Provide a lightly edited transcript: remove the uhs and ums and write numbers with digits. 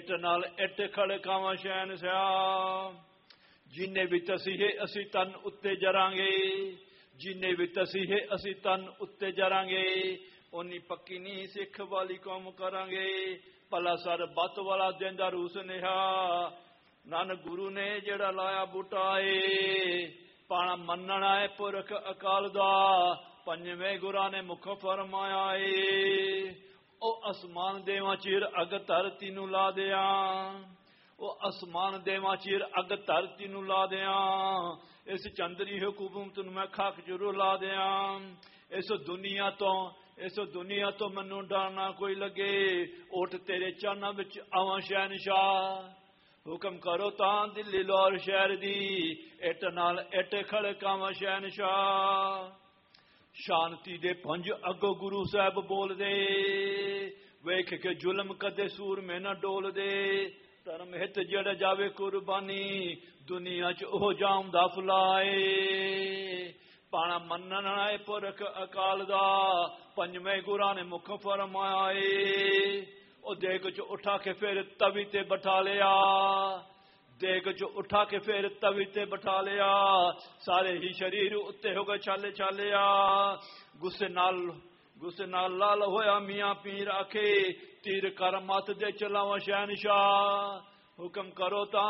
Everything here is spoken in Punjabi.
ਇੱਟ ਨਾਲ ਇੱਟ ਖੜਕਾਵਾਂ ਸ਼ਹਿਨशाह। ਜਿੰਨੇ ਵੀ ਤਸੀਹੇ ਅਸੀਂ ਤਨ ਉੱਤੇ ਜਰਾਂਗੇ, ਜਿੰਨੇ ਵੀ ਤਸੀਹੇ ਅਸੀਂ ਤਨ ਉੱਤੇ ਜਰਾਂਗੇ, ਉਨੀ ਪੱਕੀ ਨਹੀਂ ਸਿੱਖ ਵਾਲੀ ਕੌਮ ਕਰਾਂਗੇ। ਭਲਾ ਸਰ ਬੱਤ ਵਾਲਾ ਦਿੰਦਾ ਰੂ ਸੁਨੇਹਾ, ਨਾਨਕ ਗੁਰੂ ਨੇ ਜਿਹੜਾ ਲਾਇਆ ਬੂਟਾ ਏ। ਪਾਣਾ ਮੰਨਣਾ ਹੈ ਪੁਰਖ ਅਕਾਲ ਦਾ, ਪੰਜਵੇਂ ਗੁਰਾਂ ਨੇ ਮੁਖ ਫਰਮਾਇਆ ਏ। ਉਹ ਅਸਮਾਨ ਦੇਵਾਂ ਚਿਰ ਅਗ ਧਰਤੀ ਨੂੰ ਲਾ ਦਿਆਂ, ਉਹ ਅਸਮਾਨ ਦੇਵਾਂ ਚਿਰ ਅਗ ਧਰਤੀ ਨੂੰ ਲਾ ਦਿਆਂ। ਇਸ ਚੰਦਰੀ ਹਕੂਮਤ ਨੂੰ ਮੈਂ ਖਾਕ ਜਰੂਰ ਲਾ ਦਿਆਂ। ਇਸ ਦੁਨੀਆ ਤੋਂ ਮੈਨੂੰ ਡਰ ਨਾ ਕੋਈ ਲੱਗੇ, ਉੱਠ ਤੇਰੇ ਚਾਨਾਂ ਵਿੱਚ ਆਵਾਂ ਸ਼ਹਿਨशाह। ਹੁਕਮ ਕਰੋ ਤਾਂ ਦਿੱਲੀ ਲਾਹੌਰ ਸ਼ਹਿਰ ਦੀ, ਇੱਟ ਨਾਲ ਇੱਟ ਖੜਕਾਵਾਂ ਸ਼ਹਿਨशाह। ਸ਼ਾਂਤੀ ਦੇ ਪੁੰਜ ਅੱਗੋਂ ਗੁਰੂ ਸਾਹਿਬ ਬੋਲਦੇ, ਵੇਖ ਕੇ ਜ਼ੁਲਮ ਕਦੇ ਸੂਰਮੇ ਨਾ ਡੋਲਦੇ। ਧਰਮ ਹਿੱਤ ਜਿਹੜਾ ਜਾਵੇ ਕੁਰਬਾਨੀ, ਦੁਨੀਆ ਚ ਉਹ ਜਾਮਦਾ ਫੁਲਾਏ। ਪਾਣਾ ਮੰਨਣਾ ਏ ਪੁਰਖ ਅਕਾਲ ਦਾ, ਪੰਜਵੇਂ ਗੁਰਾਂ ਨੇ ਮੁਖ ਫਰਮਾਇਆ ਏ। ਉਹ ਦੇਗ ਚ ਉਠਾ ਕੇ ਫਿਰ ਤਵੀ ਤੇ ਬਿਠਾ ਲਿਆ, ਦੇਗ ਚ ਉਠਾ ਕੇ ਫਿਰ ਤਵੀ ਤੇ ਬਿਠਾ ਲਿਆ। ਸਾਰੇ ਹੀ ਸ਼ਰੀਰ ਉੱਤੇ ਹੋ ਗਏ ਛਾਲੇ ਛਾਲਿਆ। ਗੁੱਸੇ ਨਾਲ ਲਾਲ ਹੋਇਆ ਮੀਆਂ ਪੀਰ ਆਖੇ, ਤੀਰ ਕਰ ਮੱਤ ਦੇ ਚਲਾਵਾਂ ਸ਼ਹਿਨशाह। ਹੁਕਮ ਕਰੋ ਤਾਂ